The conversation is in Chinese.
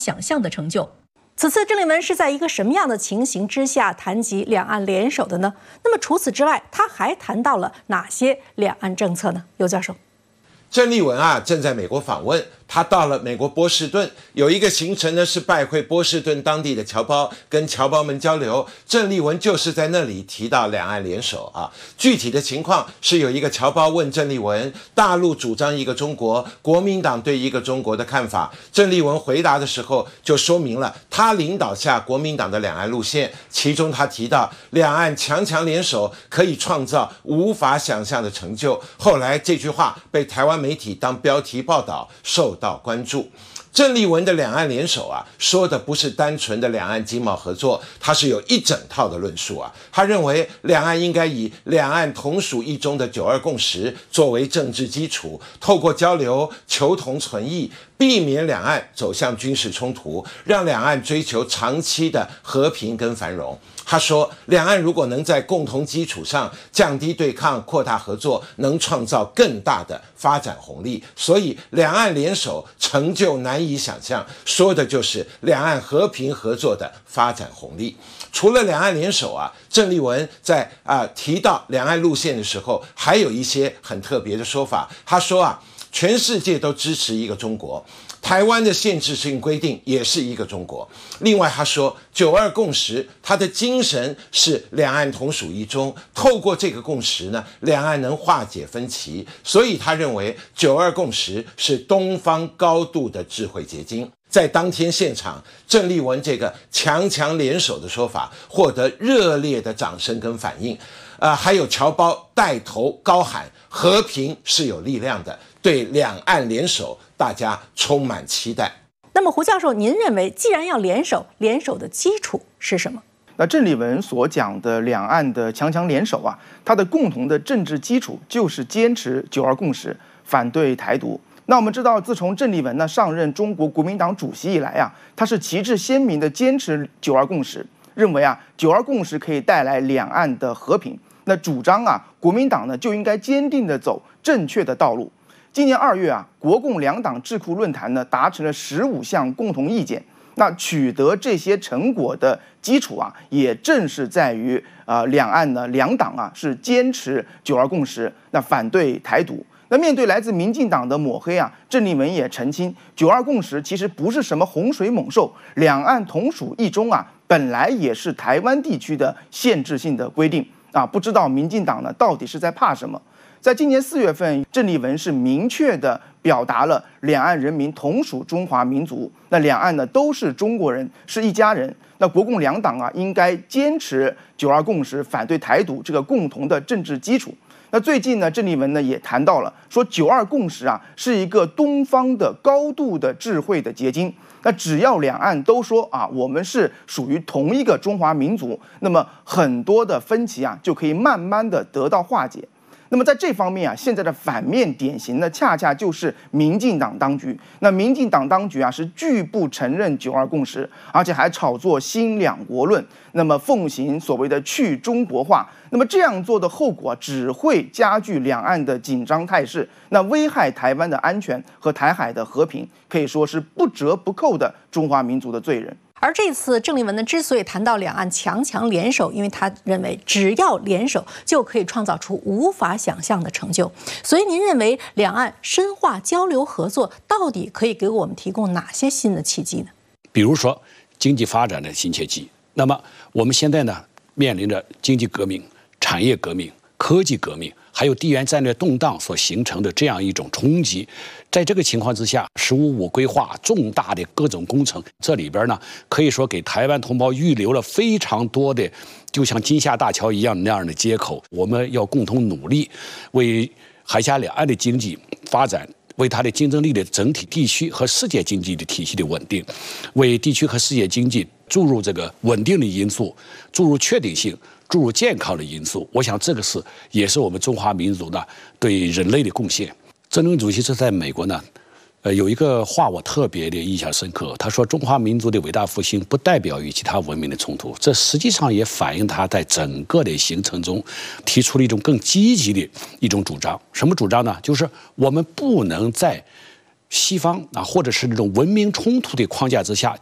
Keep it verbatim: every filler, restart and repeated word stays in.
想象的成就。此次郑丽文是在一个什么样的情形之下谈及两岸联手的呢？那么除此之外，他还谈到了哪些两岸政策呢？尤教授， 郑丽文啊正在美国访问。他到了美国波士顿，有一个行程呢是拜会波士顿当地的侨胞，跟侨胞们交流。郑丽文就是在那里提到两岸联手啊。具体的情况是有一个侨胞问郑丽文，大陆主张一个中国，国民党对一个中国的看法。郑丽文回答的时候就说明了他领导下国民党的两岸路线，其中他提到两岸强强联手可以创造无法想象的成就。后来这句话被台湾媒体当标题报道，受到关注。郑丽文的两岸联手啊，说的不是单纯的两岸经贸合作，它是有一整套的论述啊。他认为两岸应该以两岸同属一中的九二共识作为政治基础，透过交流求同存异，避免两岸走向军事冲突，让两岸追求长期的和平跟繁荣。他说，两岸如果能在共同基础上降低对抗、扩大合作，能创造更大的发展红利。所以，两岸联手成就难以想象，说的就是两岸和平合作的发展红利。除了两岸联手啊，郑丽文在啊、呃、提到两岸路线的时候，还有一些很特别的说法。他说啊，全世界都支持一个中国。台湾的限制性规定也是一个中国。另外，他说九二共识，它的精神是两岸同属一中，透过这个共识呢，两岸能化解分歧。所以他认为九二共识是东方高度的智慧结晶。在当天现场，郑丽文这个强强联手的说法获得热烈的掌声跟反应。呃，还有侨胞带头高喊和平是有力量的，对两岸联手大家充满期待。 那么胡教授，您认为既然要联手，联手的基础是什么？ 那郑丽文所讲的两岸的强强联手啊，它的共同的政治基础就是坚持九二共识，反对台独。那我们知道，自从郑丽文呢上任中国国民党主席以来啊，他是旗帜鲜明的坚持九二共识，认为啊九二共识可以带来两岸的和平。那主张啊，国民党呢就应该坚定地走正确的道路。今年二月啊，国共两党智库论坛呢达成了十五项共同意见。那取得这些成果的基础啊，也正是在于呃两岸呢两党啊是坚持九二共识，那反对台独。那面对来自民进党的抹黑啊，郑丽文也澄清，九二共识其实不是什么洪水猛兽，两岸同属一中啊，本来也是台湾地区的限制性的规定啊，不知道民进党呢到底是在怕什么？在今年四月份，郑丽文是明确的表达了两岸人民同属中华民族，那两岸呢都是中国人，是一家人。那国共两党啊，应该坚持九二共识，反对台独这个共同的政治基础。那最近呢，郑丽文呢也谈到了，说九二共识啊是一个东方的高度的智慧的结晶。那只要两岸都说啊，我们是属于同一个中华民族，那么很多的分歧啊就可以慢慢的得到化解。那么在这方面啊，现在的反面典型呢，恰恰就是民进党当局。那民进党当局啊，是拒不承认九二共识，而且还炒作新两国论，那么奉行所谓的去中国化。那么这样做的后果啊，只会加剧两岸的紧张态势，那危害台湾的安全和台海的和平，可以说是不折不扣的中华民族的罪人。 而这次郑丽文呢，之所以谈到两岸强强联手，因为他认为只要联手就可以创造出无法想象的成就。所以您认为两岸深化交流合作，到底可以给我们提供哪些新的契机呢？ 比如说经济发展的新契机。那么我们现在呢，面临着经济革命、产业革命、科技革命，还有地缘战略动荡所形成的这样一种冲击。在这个情况之下，十五五规划重大的各种工程，这里边呢，可以说给台湾同胞预留了非常多的，就像金厦大桥一样那样的接口。我们要共同努力，为海峡两岸的经济发展，为它的竞争力的整体地区和世界经济的体系的稳定，为地区和世界经济注入这个稳定的因素，注入确定性，注入健康的因素。我想这个是也是我们中华民族呢对人类的贡献。郑重主席是在美国呢，呃，有一个话我特别的印象深刻。他说，中华民族的伟大复兴不代表与其他文明的冲突，这实际上也反映他在整个的行程中提出了一种更积极的一种主张。什么主张呢？就是我们不能在西方啊，或者是这种文明冲突的框架之下。